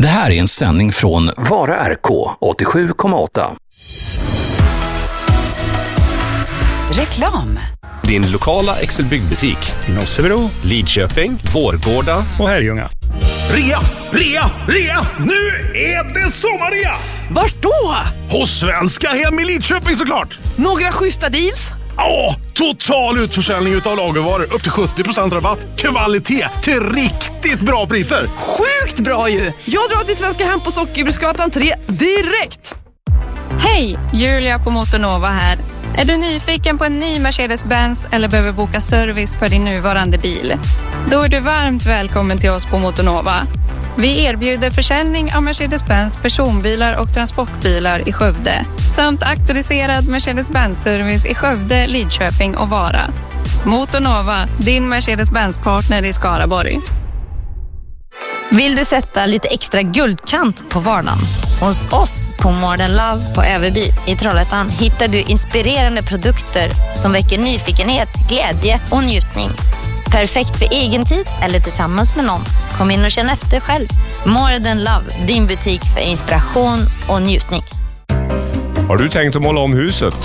Det här är en sändning från Vara RK 87,8. Reklam. Din lokala Excel byggbutik i Nossebro, Lidköping, Vårgårda och Herrljunga. Rea! Nu är det sommarrea! Vart då? Hos Svenska Hem i Lidköping såklart! Några schyssta deals? Ja, total utförsäljning utav lagervaror. Upp till 70% rabatt. Kvalitet till riktigt bra priser. Sjukt bra ju! Jag drar till Svenska Hem på Sockerbruksgatan 3 direkt! Hej, Julia på Motornova här. Är du nyfiken på en ny Mercedes-Benz eller behöver boka service för din nuvarande bil? Då är du varmt välkommen till oss på Motornova. Vi erbjuder försäljning av Mercedes-Benz personbilar och transportbilar i Skövde samt auktoriserad Mercedes-Benz-service i Skövde, Lidköping och Vara. Motornova, din Mercedes-Benz-partner i Skaraborg. Vill du sätta lite extra guldkant på vardagen? Hos oss på Modern Love på Överby i Trollhättan hittar du inspirerande produkter som väcker nyfikenhet, glädje och njutning. Perfekt för egen tid eller tillsammans med någon. Kom in och känn efter själv. Modern Love, din butik för inspiration och njutning. Har du tänkt att måla om huset?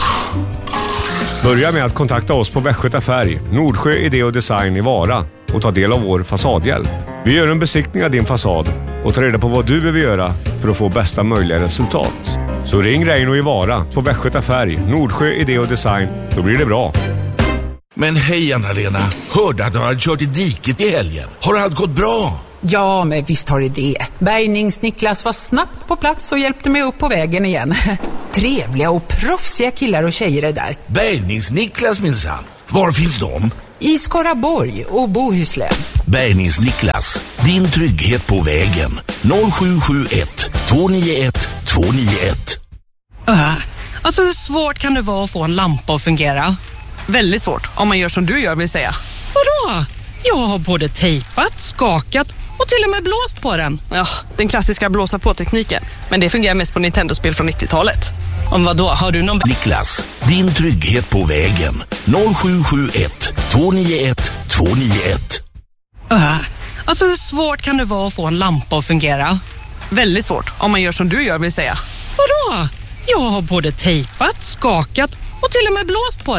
Börja med att kontakta oss på Västgöta Färg, Nordsjö Idé och Design i Vara och ta del av vår fasadhjälp. Vi gör en besiktning av din fasad och tar reda på vad du behöver göra för att få bästa möjliga resultat. Så ring Reino i Vara på Västgöta Färg, Nordsjö Idé och Design, så blir det bra. Men hej Anna-Lena, hörde att du hade kört i diket i helgen. Har allt gått bra? Ja, men visst har det. Bärgnings-Niklas var snabbt på plats och hjälpte mig upp på vägen igen. Trevliga och proffsiga killar och tjejer är där. Bärgnings-Niklas minsann. Var finns de? I Skaraborg och Bohuslän. Bärgnings-Niklas, din trygghet på vägen. 0771 291 291. Alltså hur svårt kan det vara att få en lampa att fungera? Väldigt svårt, om man gör som du gör vill säga. Vadå? Jag har både tejpat, skakat och till och med blåst på den. Ja, den klassiska blåsa på-tekniken. Men det fungerar mest på Nintendo-spel från 90-talet. Om vad då? Har du någon... Niklas, din trygghet på vägen. 0771 291 291. Alltså hur svårt kan det vara att få en lampa att fungera? Väldigt svårt, om man gör som du gör vill säga. Vadå? Jag har både tejpat, skakat och till och med blåst på den.